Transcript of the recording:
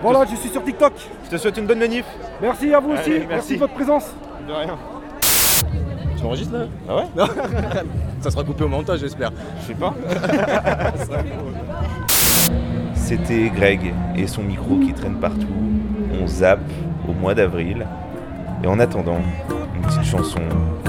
Voilà, je suis sur TikTok. Je te souhaite une bonne manif. Merci à vous aussi. Allez, Merci de votre présence. De rien. Tu m'enregistres là? Ah ouais? Ça sera coupé au montage, j'espère. Je sais pas. C'était Greg et son micro qui traîne partout. On zappe au mois d'avril. Et en attendant, une petite chanson